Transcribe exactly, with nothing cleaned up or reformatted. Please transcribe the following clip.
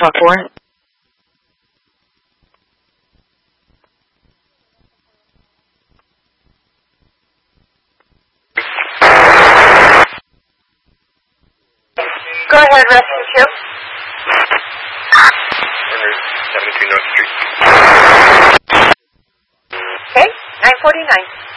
talk warrant. Go ahead, rescue two. seventy-two North Street. Okay, nine forty-nine.